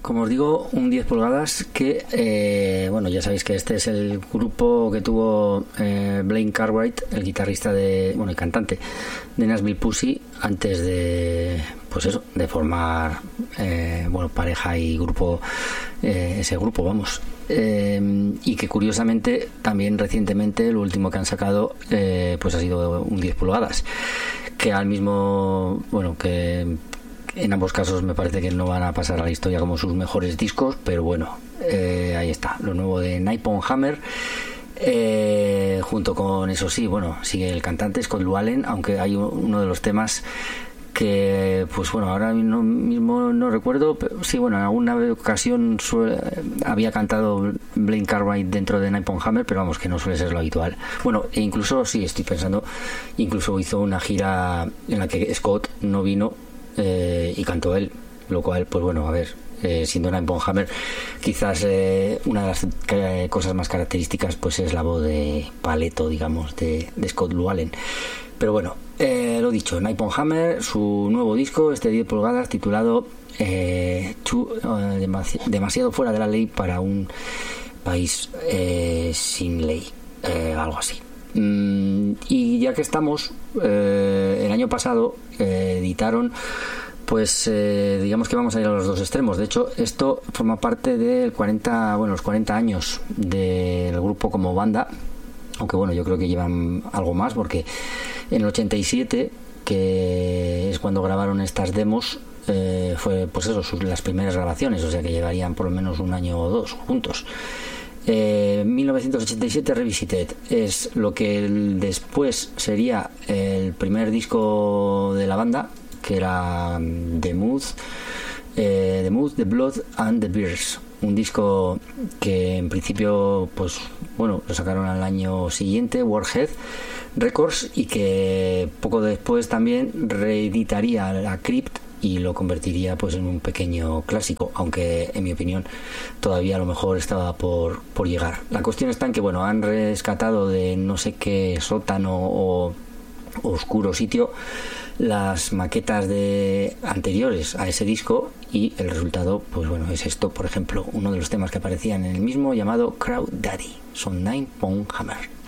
como os digo, un 10 pulgadas que, bueno, ya sabéis que este es el grupo que tuvo Blaine Cartwright, el guitarrista y cantante de Nashville Pussy, antes de, pues eso, de formar, pareja y grupo, ese grupo, vamos. Y que curiosamente, también recientemente, lo último que han sacado, pues ha sido un 10 pulgadas, que al mismo, que en ambos casos me parece que no van a pasar a la historia como sus mejores discos, pero bueno, ahí está, lo nuevo de Nippon Hammer, junto con, eso sí, sigue el cantante Scott Llewellyn, aunque hay uno de los temas que, ahora mismo no recuerdo, pero sí, en alguna ocasión había cantado Blaine Cartwright dentro de Nippon Hammer, pero vamos, que no suele ser lo habitual. E incluso, sí, estoy pensando, incluso hizo una gira en la que Scott no vino, y cantó él, lo cual, siendo Nippon Hammer, quizás una de las cosas más características pues es la voz de paleto, digamos, de Scott Llewellyn. Pero lo dicho, Nippon Hammer, su nuevo disco, este 10 pulgadas, titulado demasiado fuera de la ley para un país sin ley, algo así. Y ya que estamos, el año pasado editaron, digamos que vamos a ir a los dos extremos. De hecho, esto forma parte de los 40 años del grupo como banda, aunque yo creo que llevan algo más, porque en el 87, que es cuando grabaron estas demos, fue las primeras grabaciones, o sea que llevarían por lo menos un año o dos juntos. 1987 Revisited es lo que después sería el primer disco de la banda, que era The Mood, The Blood and the Beers, un disco que en principio lo sacaron al año siguiente, Warhead Records, y que poco después también reeditaría la Crypt y lo convertiría en un pequeño clásico, aunque en mi opinión todavía a lo mejor estaba por llegar. La cuestión está en que han rescatado de no sé qué sótano o oscuro sitio las maquetas anteriores a ese disco, y el resultado es esto, por ejemplo, uno de los temas que aparecían en el mismo, llamado Crowd Daddy. Son Nippon Hammer.